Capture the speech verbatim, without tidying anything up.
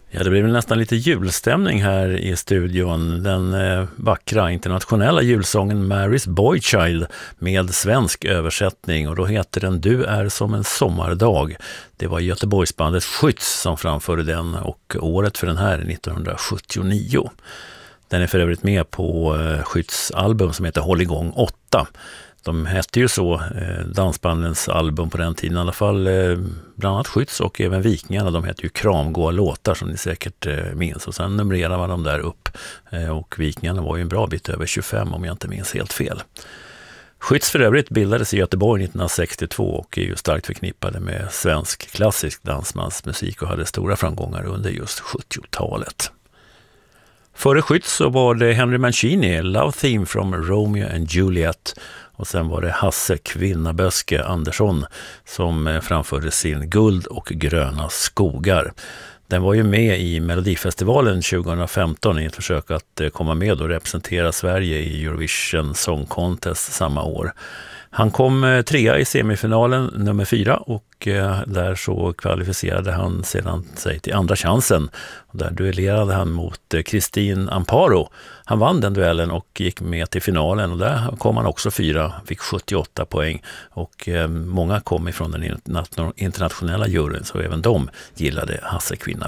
Ja, det blir väl nästan lite julstämning här i studion. Den eh, vackra internationella julsången Mary's Boy Child med svensk översättning, och då heter den Du är som en sommardag. Det var Göteborgsbandet Skytts som framförde den, och året för den här är nittonhundrasjuttionio. Den är för övrigt med på eh, Skytts album som heter Håll igång åtta. De hette ju så, eh, dansbandens album på den tiden i alla fall, eh, bland annat Skytts och även Vikingarna, de hette ju Kramgåa låtar som ni säkert eh, minns, och sen numrerade man dem där upp, eh, och Vikingarna var ju en bra bit över tjugofem om jag inte minns helt fel. Skytts för övrigt bildades i Göteborg nittonhundrasextiotvå och är ju starkt förknippade med svensk klassisk dansmansmusik och hade stora framgångar under just sjuttiotalet. Före Skytts så var det Henry Mancini, Love Theme from Romeo and Juliet, och sen var det Hasse Kvinnaböske Andersson som framförde sin Guld och gröna skogar. Den var ju med i Melodifestivalen tjugohundrafemton i ett försök att komma med och representera Sverige i Eurovision Song Contest samma år. Han kom trea i semifinalen nummer fyra, och där så kvalificerade han sedan sig till andra chansen. Där duellerade han mot Kristin Amparo. Han vann den duellen och gick med till finalen, och där kom han också fyra, fick sjuttioåtta poäng, och många kom ifrån den internationella juryn, så även de gillade Hasse Kvinna.